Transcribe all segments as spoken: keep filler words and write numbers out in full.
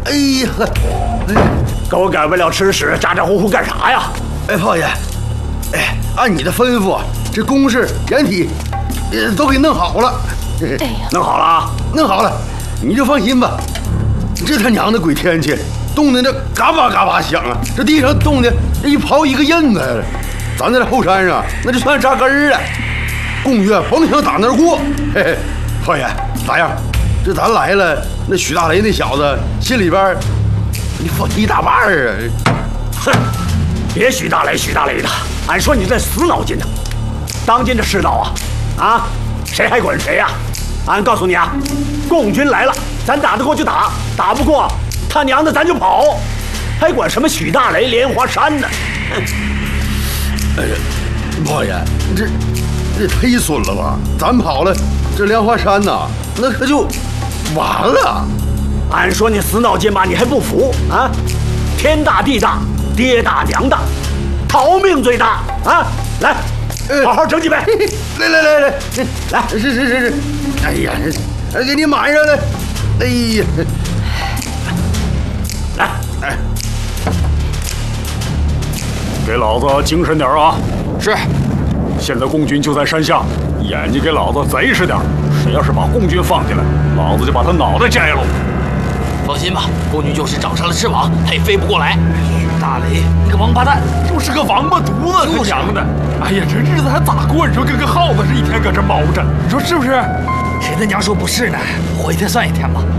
哎呀， 狗改不了吃屎，咋咋呼呼干啥呀？ 哎，炮爷，哎，按你的吩咐，这工事、掩体，呃，都给弄好了。 哎呀， 弄好了， 弄好了，你就放心吧。这他娘的鬼天气，冻得这嘎巴嘎巴响啊！这地上冻的这一刨一个印子，咱在这后山上那就算扎根儿了。贡院甭想打那儿过。嘿嘿，炮爷咋样？这咱来了，那许大雷那小子心里边，你放一大半儿啊！ 哼，别许大雷许大雷的，俺说你这死脑筋呢。当今这世道啊，啊，谁还管谁呀？俺告诉你啊，共军来了，咱打得过就打，打不过，他娘的咱就跑，还管什么许大雷、莲花山呢？ 哎呀，炮爷，这这忒损了吧？咱跑了，这莲花山呐，那可就完了。 俺说你死脑筋吧，你还不服啊？天大地大，爹大娘大，逃命最大啊！来，好好整几杯。 来来来来来， 是是是是。哎呀，这给你满上来。哎呀， 来，哎，给老子精神点啊！ 是。 现在共军就在山下，眼睛给老子贼实点。谁要是把共军放进来，老子就把他脑袋摘了。 放心吧，共军就是长上了翅膀，他也飞不过来。许大雷，你个王八蛋， 就是个王八犊子，他娘的！哎呀，这日子还咋过？你说跟个耗子似的，一天搁这猫着，你说是不是？ 谁他娘说不是呢？活一天算一天吧。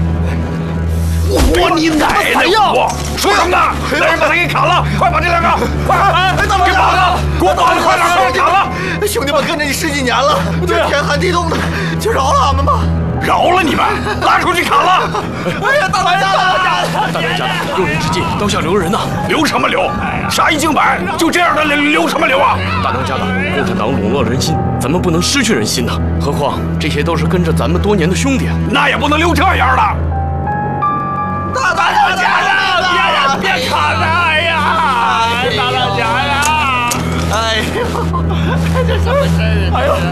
活你奶奶！我说什么呢？来人，把他给砍了！快把这两个，快！哎，大老家，给我绑了！快点，快点砍了！ 兄弟们跟着你十几年了，这天寒地冻的，就饶了俺们吧！ 饶了你们，拉出去砍了！ 哎呀，大老家，大老家， 大老家，用人之际，刀下留人呐！ 留什么留？杀一儆百，就这样的留留什么留啊？ 大当家的，共产党笼络人心，咱们不能失去人心呐！何况这些都是跟着咱们多年的兄弟啊！ 那也不能留这样的！ 大大老家呀， 别别砍了！哎呀，大老家呀！ 哎呦，这什么事啊？哎呦！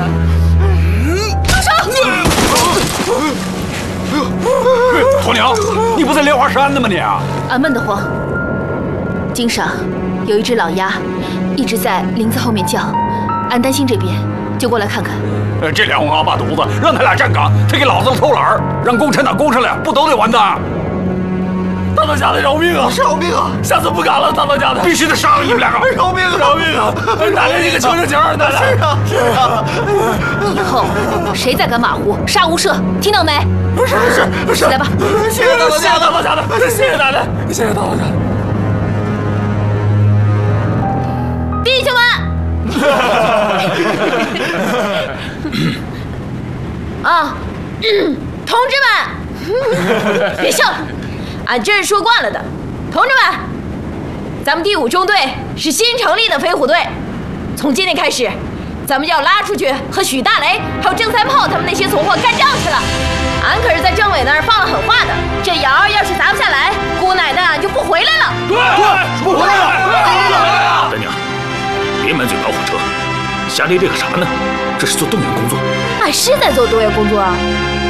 头娘，你不在莲花山呢吗你？ 俺闷得慌。经上有一只老鸭，一直在林子后面叫，俺担心这边，就过来看看。 呃，这两王八犊子，让他俩站岗，他给老子偷懒儿，让共产党攻上来，不都得完蛋？大当家的饶命啊！ 饶命啊！ 下次不敢了，大当家的，必须得杀了你们两个！ 饶命啊！ 饶命啊！奶奶，你可求求情儿，奶奶！ 是啊，是啊。 以后谁再敢马虎，杀无赦，听到没？ 是是是。 来吧！ 谢谢大老家， 大老家的，谢谢奶奶，谢谢大老家。 弟兄们！啊，同志们，别笑了。俺真是说惯了的，同志们，咱们第五中队是新成立的飞虎队，从今天开始，咱们要拉出去和许大雷还有郑三炮他们那些怂货干仗去了。俺可是在政委那儿放了狠话的，这窑要是砸不下来，姑奶奶就不回来了。 对，不回来了！大娘，别满嘴跑火车，瞎咧咧个啥呢？这是做动员工作。 俺是在做动员工作啊。